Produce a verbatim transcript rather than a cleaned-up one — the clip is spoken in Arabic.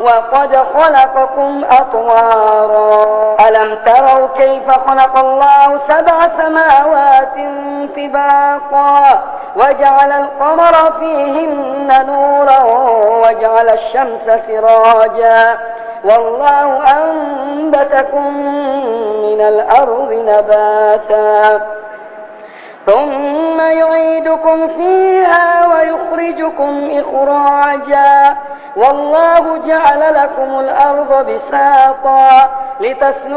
وقد خلقكم أطوارا ألم تروا كيف خلق الله سبع سماوات طباقا وجعل القمر فيهن نورا وجعل الشمس سراجا والله أنبتكم من الأرض نباتا ثم يعيدكم فيها ويخرجكم إخراجا والله جعل لكم الأرض بساطا لتسلكوا